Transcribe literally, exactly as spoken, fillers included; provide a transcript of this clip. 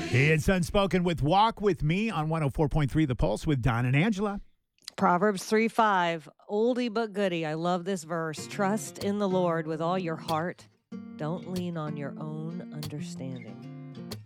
It's Unspoken with Walk With Me on one oh four point three The Pulse with Don and Angela. Proverbs three five, oldie but goodie. I love this verse. Trust in the Lord with all your heart. Don't lean on your own understanding.